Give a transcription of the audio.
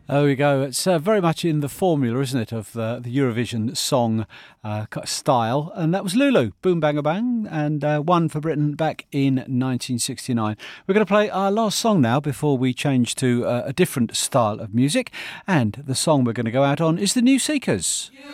There we go. It's very much in the formula, isn't it, of the Eurovision song style. And that was Lulu, Boom Bang a Bang, and won for Britain back in 1969. We're going to play our last song now before we change to a different style of music. And the song we're going to go out on is The New Seekers.